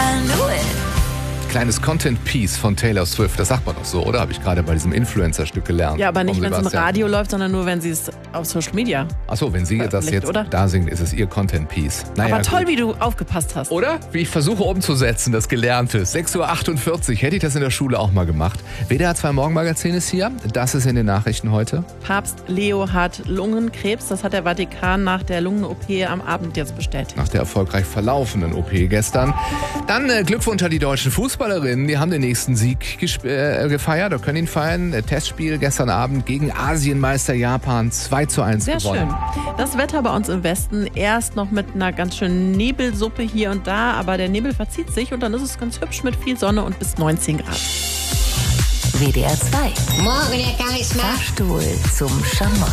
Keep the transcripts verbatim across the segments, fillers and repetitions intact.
I knew it. Kleines Content-Piece von Taylor Swift, das sagt man doch so, oder? Habe ich gerade bei diesem Influencer-Stück gelernt. Ja, aber nicht, vom wenn es im Sebastian. Radio läuft, sondern nur, wenn sie es auf Social Media. Achso, wenn sie das veröffentlicht, jetzt oder? da singt, ist es ihr Content-Piece. Naja, aber toll, gut. wie du aufgepasst hast. Oder? Wie ich versuche umzusetzen, das Gelernte. sechs Uhr achtundvierzig, hätte ich das in der Schule auch mal gemacht. W D R zwei Morgenmagazin ist hier, das ist in den Nachrichten heute. Papst Leo hat Lungenkrebs. Das hat der Vatikan nach der Lungen-O P am Abend jetzt bestätigt. Nach der erfolgreich verlaufenden O P gestern. Dann äh, Glückwunsch an die deutschen Fußballerinnen. Die haben den nächsten Sieg gesp- äh, gefeiert oder können ihn feiern. Äh, Testspiel gestern Abend gegen Asienmeister Japan zwei zu eins Sehr gewonnen. schön. Das Wetter bei uns im Westen erst noch mit einer ganz schönen Nebelsuppe hier und da, aber der Nebel verzieht sich und dann ist es ganz hübsch mit viel Sonne und bis neunzehn Grad. W D R zwei. Morgen, Herr Charisma. Fahrstuhl zum Schamott.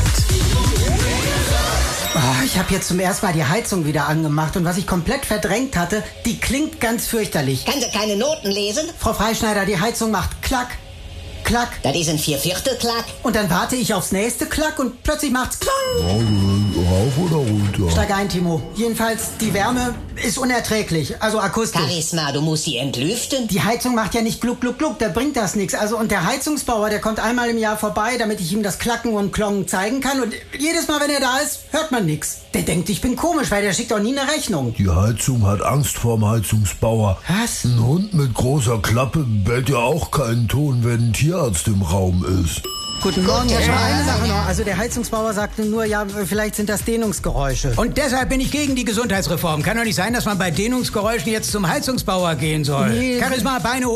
Oh, ich habe jetzt zum ersten Mal die Heizung wieder angemacht und was ich komplett verdrängt hatte, die klingt ganz fürchterlich. Kann sie keine Noten lesen? Frau Freischneider, die Heizung macht Klack, Klack. Das ist ein Vierviertel-Klack. Und dann warte ich aufs nächste Klack und plötzlich macht's Klang. Rauf oder runter? Steig ein, Timo. Jedenfalls, die Wärme ist unerträglich, also akustisch. Charisma, du musst sie entlüften. Die Heizung macht ja nicht gluck, gluck, gluck, da bringt das nichts. Also, und der Heizungsbauer, der kommt einmal im Jahr vorbei, damit ich ihm das Klacken und Klongen zeigen kann. Und jedes Mal, wenn er da ist, hört man nichts. Der denkt, ich bin komisch, weil der schickt auch nie eine Rechnung. Die Heizung hat Angst vorm Heizungsbauer. Was? Ein Hund mit großer Klappe bellt ja auch keinen Ton, wenn ein Tierarzt im Raum ist. Guten Morgen, Herr Schmidt. Eine Sache noch. Also der Heizungsbauer sagte nur, ja, vielleicht sind das Dehnungsgeräusche. Und deshalb bin ich gegen die Gesundheitsreform. Kann doch nicht sein, dass man bei Dehnungsgeräuschen jetzt zum Heizungsbauer gehen soll. Nee. Charisma, Beine